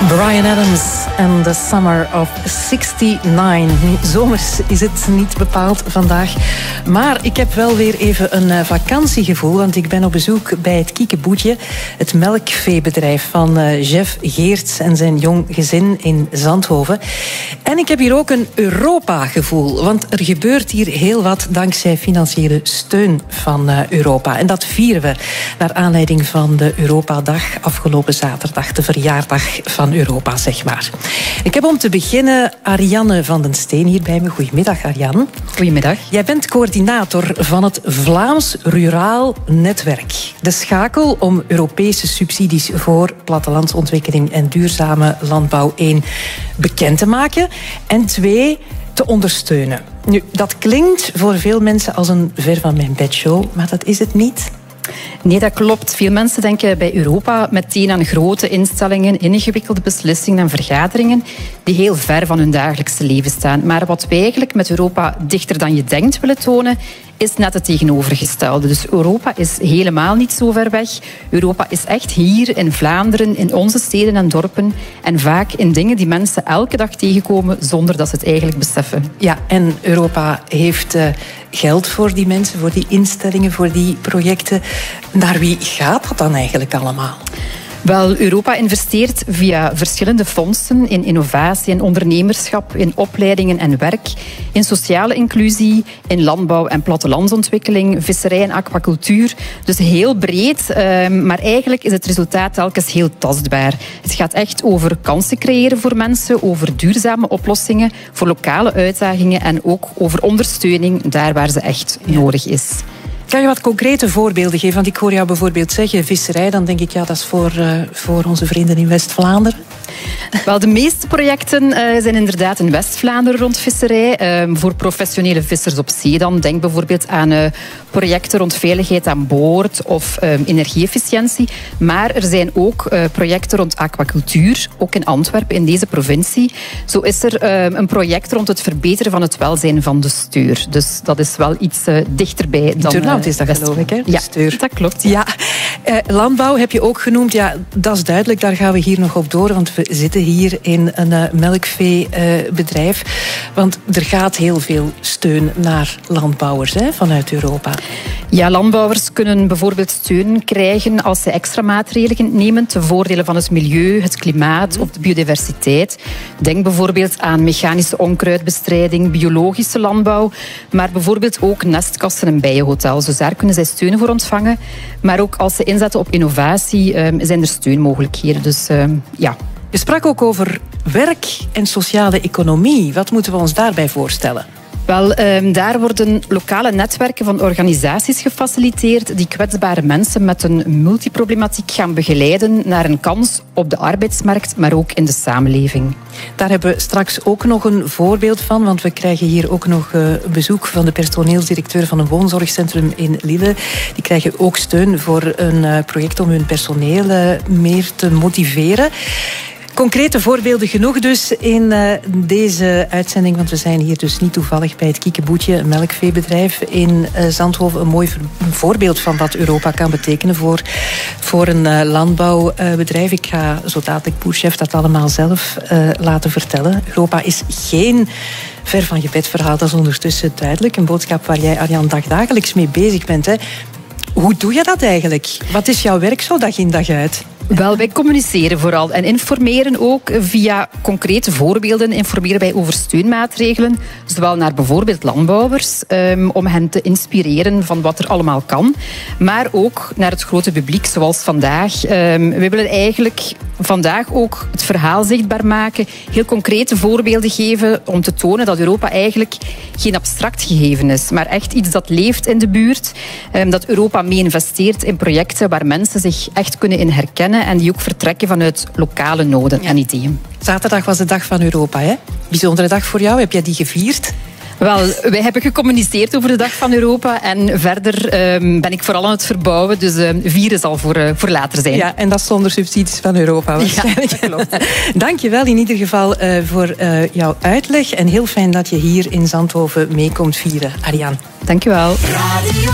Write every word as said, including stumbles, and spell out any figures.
Bryan Adams en The Summer of zesennegentig. Nu, zomers is het niet bepaald vandaag. Maar ik heb wel weer even een uh, vakantiegevoel. Want ik ben op bezoek bij het Kiekeboetje. Het melkveebedrijf van uh, Jeff Geerts en zijn jong gezin in Zandhoven. En ik heb hier ook een Europa-gevoel. Want er gebeurt hier heel wat dankzij financiële steun van uh, Europa. En dat vieren we naar aanleiding van de Europa-dag afgelopen zaterdag. De verjaardag van Europa, zeg maar. Ik heb om te beginnen Ariane van den Steen hier bij me. Goedemiddag, Ariane. Goedemiddag. Jij bent coördinator van het Vlaams Ruraal Netwerk. De schakel om Europese subsidies voor plattelandsontwikkeling en duurzame landbouw één bekend te maken en twee te ondersteunen. Nu, dat klinkt voor veel mensen als een ver van mijn bedshow, maar dat is het niet. Nee, dat klopt. Veel mensen denken bij Europa meteen aan grote instellingen, ingewikkelde beslissingen en vergaderingen die heel ver van hun dagelijkse leven staan. Maar wat wij eigenlijk met Europa dichter dan je denkt willen tonen, is net het tegenovergestelde. Dus Europa is helemaal niet zo ver weg. Europa is echt hier in Vlaanderen, in onze steden en dorpen. En vaak in dingen die mensen elke dag tegenkomen zonder dat ze het eigenlijk beseffen. Ja, en Europa heeft uh, geld voor die mensen, voor die instellingen, voor die projecten. Naar wie gaat dat dan eigenlijk allemaal? Wel, Europa investeert via verschillende fondsen in innovatie en ondernemerschap, in opleidingen en werk, in sociale inclusie, in landbouw en plattelandsontwikkeling, visserij en aquacultuur. Dus heel breed, maar eigenlijk is het resultaat telkens heel tastbaar. Het gaat echt over kansen creëren voor mensen, over duurzame oplossingen voor lokale uitdagingen en ook over ondersteuning daar waar ze echt ja. nodig is. Kan je wat concrete voorbeelden geven? Want ik hoor jou bijvoorbeeld zeggen visserij. Dan denk ik, ja, dat is voor, uh, voor onze vrienden in West-Vlaanderen. Wel, de meeste projecten uh, zijn inderdaad in West-Vlaanderen rond visserij. Uh, voor professionele vissers op zee dan. Denk bijvoorbeeld aan uh, projecten rond veiligheid aan boord of uh, energie-efficiëntie. Maar er zijn ook uh, projecten rond aquacultuur, ook in Antwerpen, in deze provincie. Zo is er uh, een project rond het verbeteren van het welzijn van de steur. Dus dat is wel iets uh, dichterbij dan... Turnhout is dat, geloof ik, hè? Ja, steur. Dat klopt. Ja. Ja. Uh, landbouw heb je ook genoemd. Ja, dat is duidelijk, daar gaan we hier nog op door. Want we zitten hier in een uh, melkveebedrijf. Uh, want er gaat heel veel steun naar landbouwers hè, vanuit Europa. Ja, landbouwers kunnen bijvoorbeeld steun krijgen als ze extra maatregelen nemen ten voordele van het milieu, het klimaat of de biodiversiteit. Denk bijvoorbeeld aan mechanische onkruidbestrijding, biologische landbouw, maar bijvoorbeeld ook nestkassen en bijenhotels. Dus daar kunnen zij steun voor ontvangen. Maar ook als ze inzetten op innovatie, um, zijn er steunmogelijkheden. Dus um, ja... Je sprak ook over werk en sociale economie. Wat moeten we ons daarbij voorstellen? Wel, um, daar worden lokale netwerken van organisaties gefaciliteerd die kwetsbare mensen met een multiproblematiek gaan begeleiden naar een kans op de arbeidsmarkt, maar ook in de samenleving. Daar hebben we straks ook nog een voorbeeld van, want we krijgen hier ook nog uh, bezoek van de personeelsdirecteur van een woonzorgcentrum in Lille. Die krijgen ook steun voor een uh, project om hun personeel uh, meer te motiveren. Concrete voorbeelden genoeg dus in uh, deze uitzending, want we zijn hier dus niet toevallig bij het Kiekeboetje, een melkveebedrijf in uh, Zandhoven. Een mooi een voorbeeld van wat Europa kan betekenen voor, voor een uh, landbouwbedrijf. Ik ga zo dadelijk Boerchef dat allemaal zelf uh, laten vertellen. Europa is geen ver van je bed verhaal, dat is ondertussen duidelijk. Een boodschap waar jij, Ariane, dagdagelijks mee bezig bent. Hè. Hoe doe je dat eigenlijk? Wat is jouw werk zo dag in dag uit? Wel, wij communiceren vooral en informeren ook via concrete voorbeelden. Informeren wij over steunmaatregelen, zowel naar bijvoorbeeld landbouwers, um, om hen te inspireren van wat er allemaal kan, maar ook naar het grote publiek, zoals vandaag. Um, we willen eigenlijk vandaag ook het verhaal zichtbaar maken, heel concrete voorbeelden geven om te tonen dat Europa eigenlijk geen abstract gegeven is, maar echt iets dat leeft in de buurt. Um, dat Europa mee investeert in projecten waar mensen zich echt kunnen in herkennen en die ook vertrekken vanuit lokale noden en ideeën. Zaterdag was de dag van Europa, hè? Bijzondere dag voor jou. Heb jij die gevierd? Wel, wij hebben gecommuniceerd over de Dag van Europa en verder um, ben ik vooral aan het verbouwen, dus um, vieren zal voor, uh, voor later zijn. Ja, en dat zonder subsidies van Europa waarschijnlijk. Ja, dat klopt. Dank je wel in ieder geval uh, voor uh, jouw uitleg en heel fijn dat je hier in Zandhoven mee komt vieren, Ariane. Dank je wel.